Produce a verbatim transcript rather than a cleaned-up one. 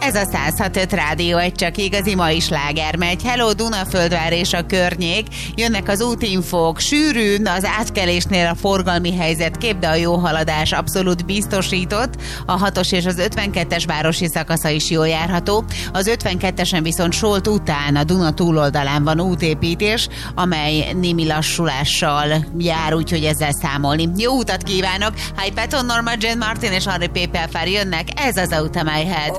Ez a száz hat öt Rádió, egy csak igazi mai sláger megy. Hello Dunaföldvár és a környék. Jönnek az útinfók. Sűrűn az átkelésnél a forgalmi helyzet kép, de a jó haladás abszolút biztosított. A hatos és az ötvenkettes városi szakasza is jól járható. Az ötvenkettesen viszont Solt után a Duna túloldalán van útépítés, amely némi lassulással jár, úgyhogy ezzel számolni. Jó utat kívánok! Hi Patton, Norma Jean Martin és Henri P. Pelfár jönnek. Ez az Out of My Head.